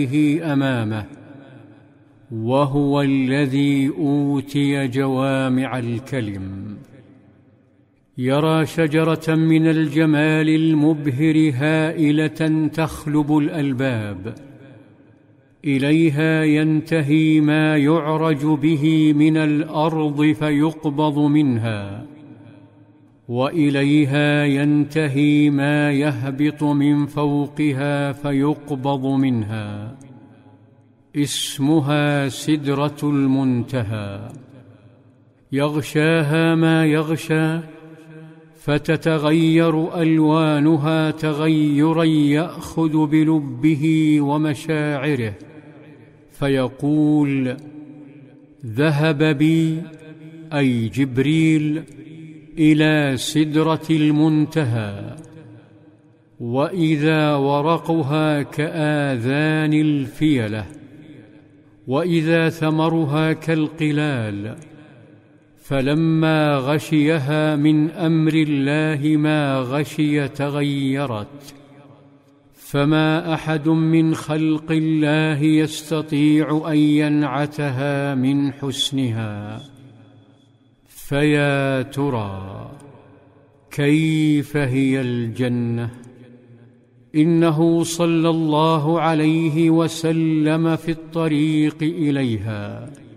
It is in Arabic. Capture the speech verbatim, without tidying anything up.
أمامه، وهو الذي أوتي جوامع الكلم. يرى شجرة من الجمال المبهر هائلة تخلب الألباب، إليها ينتهي ما يعرج به من الأرض فيقبض منها، وإليها ينتهي ما يهبط من فوقها فيقبض منها. اسمها سدرة المنتهى. يغشاها ما يغشى، فتتغير ألوانها تغيرا يأخذ بلبه ومشاعره، فيقول: ذهب بي، أي جبريل، إلى سدرة المنتهى. وإذا ورقها كآذان الفيلة، وإذا ثمرها كالقلال. فلما غشيها من أمر الله ما غشي تغيرت، فما أحد من خلق الله يستطيع أن ينعتها من حسنها. فيا ترى كيف هي الجنة؟ إنه صلى الله عليه وسلم في الطريق إليها